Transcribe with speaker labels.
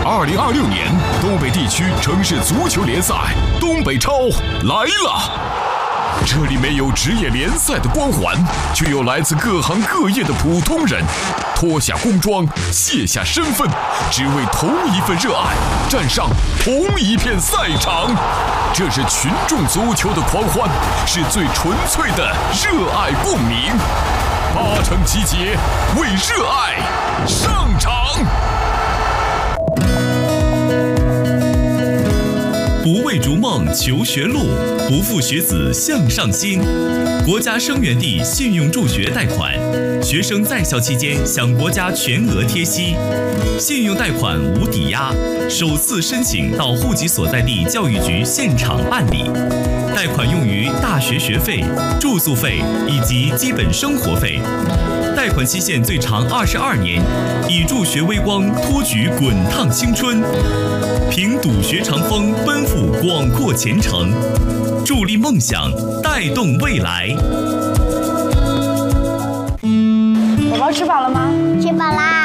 Speaker 1: 2026年东北地区城市足球联赛东北超来了。这里没有职业联赛的光环，却有来自各行各业的普通人，脱下工装，卸下身份，只为同一份热爱，站上同一片赛场。这是群众足球的狂欢，是最纯粹的热爱共鸣。8城集结，为热爱上场。
Speaker 2: 不为逐梦求学路，不负学子向上心。国家生源地信用助学贷款，学生在校期间享国家全额贴息，信用贷款无抵押，首次申请到户籍所在地教育局现场办理。贷款用于大学学费、住宿费以及基本生活费。贷款期限最长22年，以助学微光托举滚烫青春，凭笃学长风奔赴广阔前程，助力梦想，带动未来。
Speaker 3: 宝宝吃饱了吗？
Speaker 4: 吃饱啦。